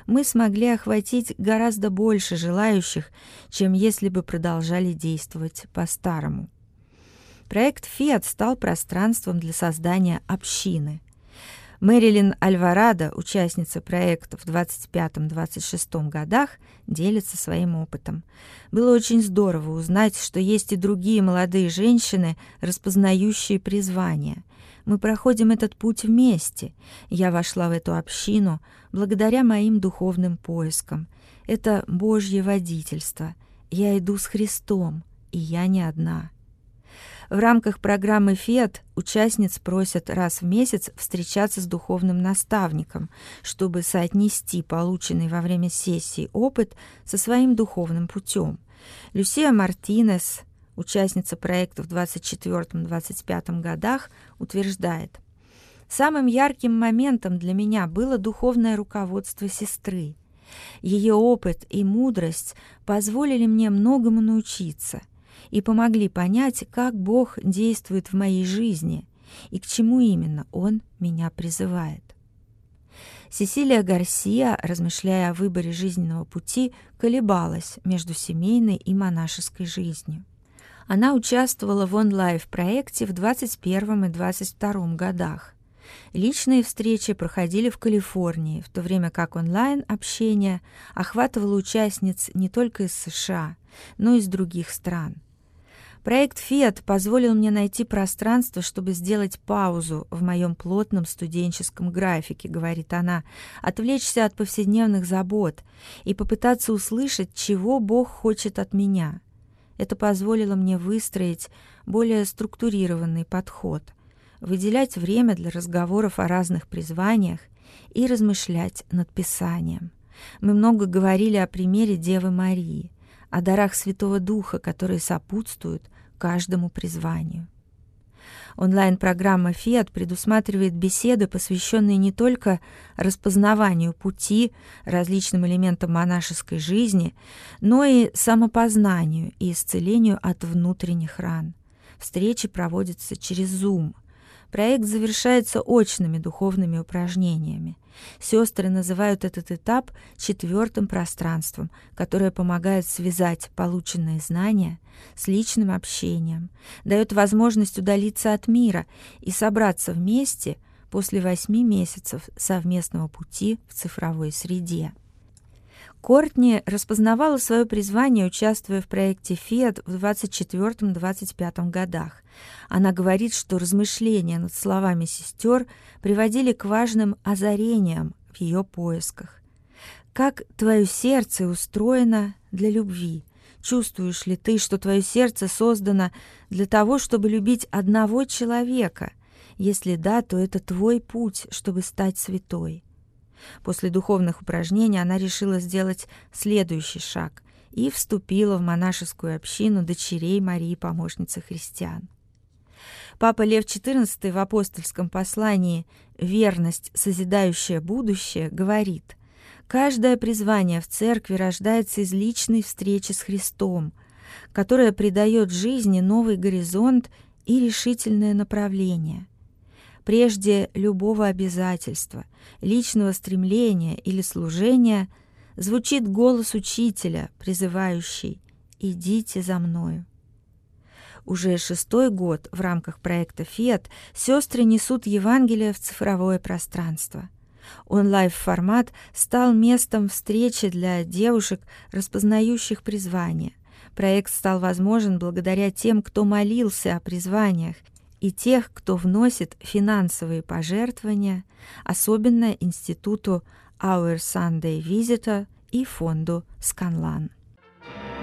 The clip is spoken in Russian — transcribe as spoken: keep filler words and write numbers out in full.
мы смогли охватить гораздо больше желающих, чем если бы продолжали действовать по-старому. Проект «Фиат» стал пространством для создания общины. Мэрилин Альварадо, участница проекта в двадцать пятом — двадцать шестом годах, делится своим опытом. Было очень здорово узнать, что есть и другие молодые женщины, распознающие призвание. Мы проходим этот путь вместе. Я вошла в эту общину благодаря моим духовным поискам. Это Божье водительство. Я иду с Христом, и я не одна. В рамках программы «Фиат» участниц просят раз в месяц встречаться с духовным наставником, чтобы соотнести полученный во время сессии опыт со своим духовным путем. Люсия Мартинес, участница проекта в двадцать четвёртом — двадцать пятом годах, утверждает: «Самым ярким моментом для меня было духовное руководство сестры. Ее опыт и мудрость позволили мне многому научиться и помогли понять, как Бог действует в моей жизни и к чему именно Он меня призывает». Сесилия Гарсия, размышляя о выборе жизненного пути, колебалась между семейной и монашеской жизнью. Она участвовала в онлайн-проекте в двадцать первом и двадцать втором годах. Личные встречи проходили в Калифорнии, в то время как онлайн-общение охватывало участниц не только из США, но и из других стран. Проект «Фиат» позволил мне найти пространство, чтобы сделать паузу в моем плотном студенческом графике, говорит она, отвлечься от повседневных забот и попытаться услышать, чего Бог хочет от меня. Это позволило мне выстроить более структурированный подход, выделять время для разговоров о разных призваниях и размышлять над Писанием. Мы много говорили о примере Девы Марии, о дарах Святого Духа, которые сопутствуют каждому призванию. Онлайн-программа «Фиат» предусматривает беседы, посвященные не только распознаванию пути, различным элементам монашеской жизни, но и самопознанию и исцелению от внутренних ран. Встречи проводятся через Zoom. Проект завершается очными духовными упражнениями. Сестры называют этот этап четвертым пространством, которое помогает связать полученные знания с личным общением, дает возможность удалиться от мира и собраться вместе после восьми месяцев совместного пути в цифровой среде. Кортни распознавала свое призвание, участвуя в проекте «Фиат» в двадцать четвёртом — двадцать пятом годах. Она говорит, что размышления над словами сестер приводили к важным озарениям в ее поисках. «Как твое сердце устроено для любви? Чувствуешь ли ты, что твое сердце создано для того, чтобы любить одного человека? Если да, то это твой путь, чтобы стать святой». После духовных упражнений она решила сделать следующий шаг и вступила в монашескую общину дочерей Марии, помощницы христиан. Папа Лев четырнадцатый в апостольском послании «Верность, созидающая будущее» говорит: «Каждое призвание в церкви рождается из личной встречи с Христом, которая придает жизни новый горизонт и решительное направление. Прежде любого обязательства, личного стремления или служения звучит голос учителя, призывающий: «Идите за мною». Уже шестой год в рамках проекта «Фиат» сестры несут Евангелие в цифровое пространство. Онлайн-формат стал местом встречи для девушек, распознающих призвание. Проект стал возможен благодаря тем, кто молился о призваниях, и тех, кто вносит финансовые пожертвования, особенно Институту Our Sunday Visitor и фонду Сканлан.